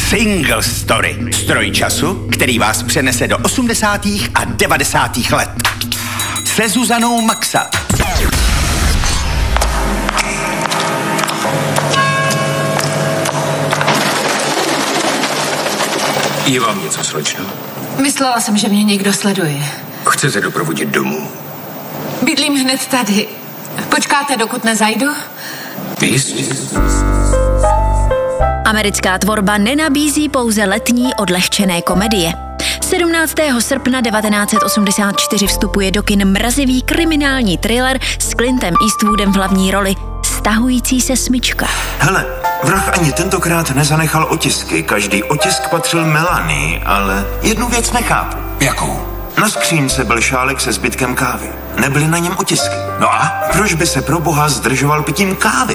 Single Story. Stroj času, který vás přenese do 80. a 90. let. Se Zuzanou Maxa. Je vám něco, slečno? Myslela jsem, že mě někdo sleduje. Chcete doprovodit domů? Bydlím hned tady. Počkáte, dokud nezajdu? Jistě. Americká tvorba nenabízí pouze letní odlehčené komedie. 17. srpna 1984 vstupuje do kin mrazivý kriminální thriller s Clintem Eastwoodem v hlavní roli Stahující se smyčka. Hele, vrah ani tentokrát nezanechal otisky. Každý otisk patřil Melanie, ale jednu věc nechápu. Jakou? Na skřínce byl šálek se zbytkem kávy. Nebyly na něm otisky. No a? Proč by se pro boha zdržoval pitím kávy?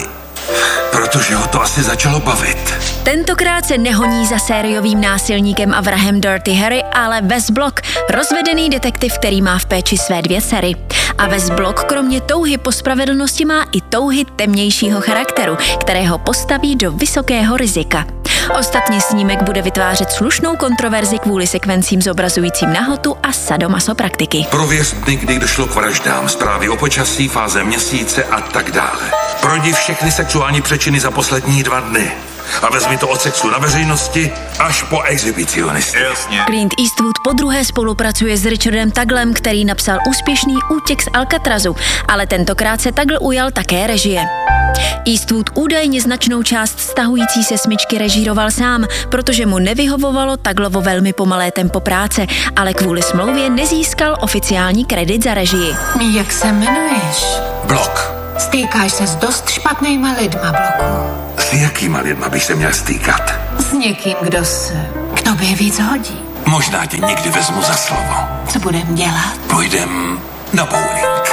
Protože ho to asi začalo bavit. Tentokrát se nehoní za sériovým násilníkem a vrahem Dirty Harry, ale Wes Block, rozvedený detektiv, který má v péči své 2 dcery. A Wes Block kromě touhy po spravedlnosti má i touhy temnějšího charakteru, kterého postaví do vysokého rizika. Ostatně snímek bude vytvářet slušnou kontroverzi kvůli sekvencím zobrazujícím nahotu a sadomaso praktiky. Prověř kdy došlo k vraždám, zprávy o počasí, fáze měsíce a tak dále. Projdi všechny sexuální přečiny za poslední 2 dny. A vezmi to od sexu na veřejnosti až po exhibicionisty. Jasně. Clint Eastwood podruhé spolupracuje s Richardem Tugglem, který napsal úspěšný Útěk z Alcatrazu, ale tentokrát se Tuggle ujal také režie. Eastwood údajně značnou část Stahující se smyčky režíroval sám, protože mu nevyhovovalo Tugglovo velmi pomalé tempo práce, ale kvůli smlouvě nezískal oficiální kredit za režii. Jak se jmenuješ? Blok. Stýkáš se s dost špatnýma lidma, Bloku. S jakýma lidma bych se měl stýkat? S někým, kdo se k tobě víc hodí. Možná tě někdy vezmu za slovo. Co budem dělat? Půjdem na bowling.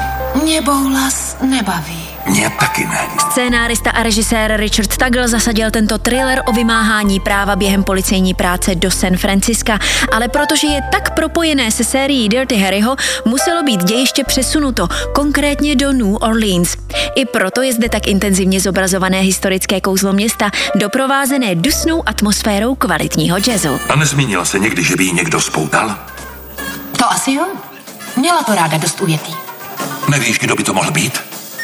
Mě boulas nebaví. Mě taky ne. Scénárista a režisér Richard Tuggle zasadil tento thriller o vymáhání práva během policejní práce do San Franciska, ale protože je tak propojené se sérií Dirty Harryho, muselo být dějiště přesunuto, konkrétně do New Orleans. I proto je zde tak intenzivně zobrazované historické kouzlo města, doprovázené dusnou atmosférou kvalitního jazzu. A nezmínila se někdy, že by jí někdo spoutal? To asi jo. Měla to ráda dost ujetý. Nevíš, kdo by to mohl být?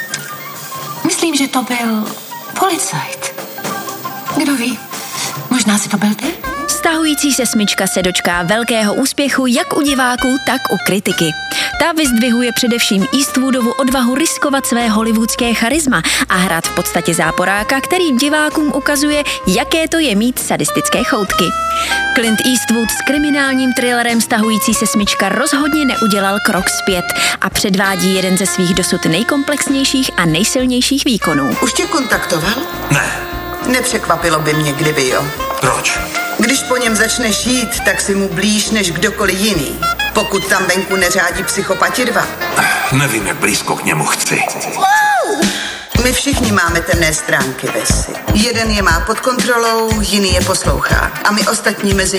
Myslím, že to byl policajt. Kdo ví? Možná si to byl ty? Stahující se smyčka se dočká velkého úspěchu jak u diváků, tak u kritiky. Ta vyzdvihuje především Eastwoodovu odvahu riskovat své hollywoodské charisma a hrát v podstatě záporáka, který divákům ukazuje, jaké to je mít sadistické choutky. Clint Eastwood s kriminálním thrillerem Stahující se smyčka rozhodně neudělal krok zpět a předvádí jeden ze svých dosud nejkomplexnějších a nejsilnějších výkonů. Už tě kontaktoval? Ne. Nepřekvapilo by mě, kdyby jo. Proč? Když po něm začneš jít, tak si mu blíž než kdokoliv jiný. Pokud tam venku neřádí psychopati 2. Nevím, jak blízko k němu chci. My všichni máme temné stránky, Vesi. Jeden je má pod kontrolou, jiný je poslouchá. A my ostatní mezi